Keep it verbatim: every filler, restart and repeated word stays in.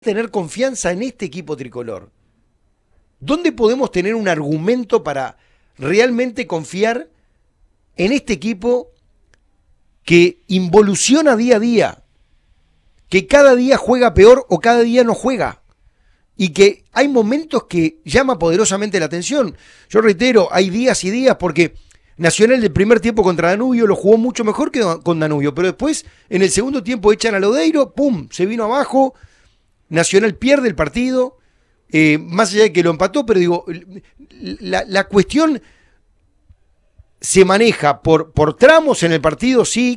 tener confianza en este equipo tricolor? ¿Dónde podemos tener un argumento para realmente confiar en este equipo que involuciona día a día, que cada día juega peor o cada día no juega, y que hay momentos que llama poderosamente la atención? Yo reitero, hay días y días, porque Nacional del primer tiempo contra Danubio lo jugó mucho mejor que con Danubio, pero después en el segundo tiempo echan a Lodeiro, pum, se vino abajo, Nacional pierde el partido, eh, más allá de que lo empató, pero digo, la, la cuestión se maneja por, por tramos en el partido, sí,